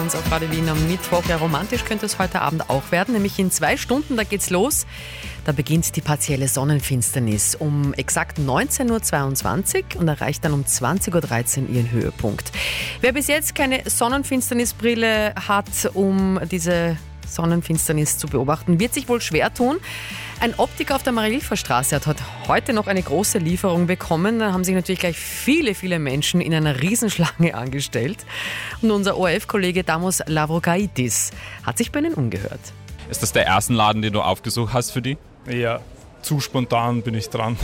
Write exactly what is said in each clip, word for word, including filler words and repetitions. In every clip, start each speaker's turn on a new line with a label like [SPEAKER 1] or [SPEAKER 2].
[SPEAKER 1] uns auf Radio Wien am Mittwoch. Ja, romantisch könnte es heute Abend auch werden, nämlich in zwei Stunden, da geht's los. Da beginnt die partielle Sonnenfinsternis um exakt neunzehn Uhr zweiundzwanzig und erreicht dann um zwanzig Uhr dreizehn ihren Höhepunkt. Wer bis jetzt keine Sonnenfinsternisbrille hat, um diese Sonnenfinsternis zu beobachten, wird sich wohl schwer tun. Ein Optiker auf der Marie-Hilfer-Straße hat heute noch eine große Lieferung bekommen. Da haben sich natürlich gleich viele, viele Menschen in einer Riesenschlange angestellt. Und unser O R F-Kollege Damos Lavrogaitis hat sich bei ihnen umgehört.
[SPEAKER 2] Ist das der erste Laden, den du aufgesucht hast für die?
[SPEAKER 3] Ja, zu spontan bin ich dran.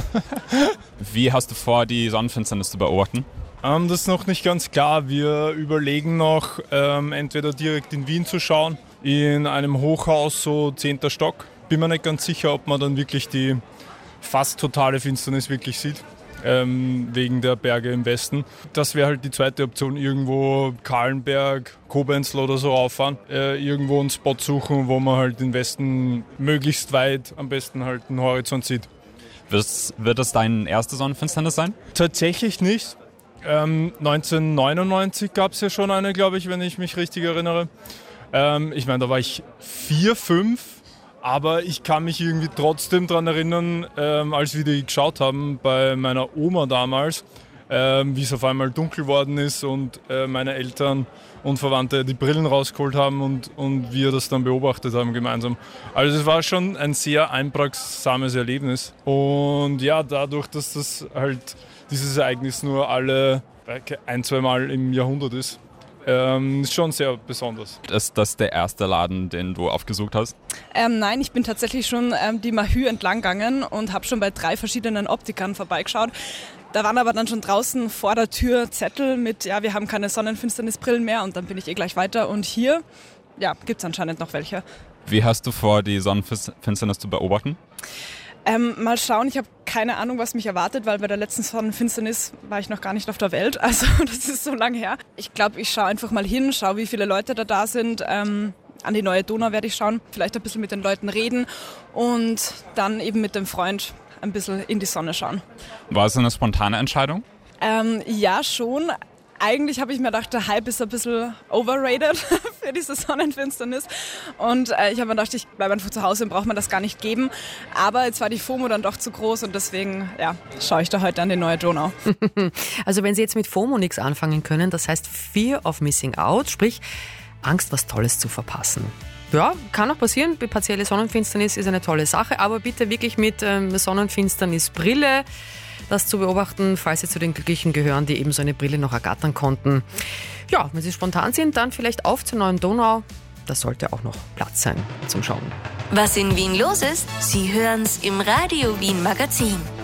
[SPEAKER 2] Wie hast du vor, die Sonnenfinsternis zu beobachten?
[SPEAKER 3] Ähm, das ist noch nicht ganz klar. Wir überlegen noch, ähm, entweder direkt in Wien zu schauen, in einem Hochhaus, so zehnter Stock. Bin mir nicht ganz sicher, ob man dann wirklich die fast totale Finsternis wirklich sieht, ähm, wegen der Berge im Westen. Das wäre halt die zweite Option, irgendwo Kahlenberg, Kobenzl oder so rauffahren, äh, irgendwo einen Spot suchen, wo man halt den Westen möglichst weit, am besten halt den Horizont sieht.
[SPEAKER 2] Was, wird das dein erste Sonnenfinsternis sein?
[SPEAKER 3] Tatsächlich nicht. Ähm, neunzehnhundertneunundneunzig gab es ja schon eine, glaube ich, wenn ich mich richtig erinnere. Ähm, ich meine, da war ich vier, fünf, aber ich kann mich irgendwie trotzdem daran erinnern, ähm, als wir die geschaut haben bei meiner Oma damals, ähm, wie es auf einmal dunkel worden ist und äh, meine Eltern und Verwandte die Brillen rausgeholt haben und, und wir das dann beobachtet haben gemeinsam. Also es war schon ein sehr einprägsames Erlebnis. Und ja, dadurch, dass das halt dieses Ereignis nur alle ein, zwei Mal im Jahrhundert ist, Ähm, ist schon sehr besonders.
[SPEAKER 2] Ist das der erste Laden, den du aufgesucht hast?
[SPEAKER 4] Ähm, nein, ich bin tatsächlich schon ähm, die Mahü entlang gegangen und habe schon bei drei verschiedenen Optikern vorbeigeschaut. Da waren aber dann schon draußen vor der Tür Zettel mit, ja, wir haben keine Sonnenfinsternisbrillen mehr, und dann bin ich eh gleich weiter. Und hier, ja, gibt es anscheinend noch welche.
[SPEAKER 2] Wie hast du vor, die Sonnenfinsternis zu beobachten?
[SPEAKER 4] Ähm, mal schauen, ich habe keine Ahnung, was mich erwartet, weil bei der letzten Sonnenfinsternis war ich noch gar nicht auf der Welt, also das ist so lange her. Ich glaube, ich schaue einfach mal hin, schaue, wie viele Leute da da sind. Ähm, an die neue Donau werde ich schauen, vielleicht ein bisschen mit den Leuten reden und dann eben mit dem Freund ein bisschen in die Sonne schauen.
[SPEAKER 2] War es eine spontane Entscheidung?
[SPEAKER 4] Ähm, ja, schon. Eigentlich habe ich mir gedacht, der Hype ist ein bisschen overrated für diese Sonnenfinsternis. Und äh, ich habe mir gedacht, ich bleibe einfach zu Hause und braucht man das gar nicht geben. Aber jetzt war die FOMO dann doch zu groß und deswegen ja, schaue ich da heute an die neue Donau.
[SPEAKER 1] Also wenn Sie jetzt mit FOMO nichts anfangen können, das heißt Fear of Missing Out, sprich Angst, was Tolles zu verpassen. Ja, kann auch passieren. Die partielle Sonnenfinsternis ist eine tolle Sache, aber bitte wirklich mit ähm, Sonnenfinsternisbrille das zu beobachten, falls Sie zu den Glücklichen gehören, die eben so eine Brille noch ergattern konnten. Ja, wenn Sie spontan sind, dann vielleicht auf zur neuen Donau. Da sollte auch noch Platz sein zum Schauen.
[SPEAKER 5] Was in Wien los ist, Sie hören's im Radio Wien Magazin.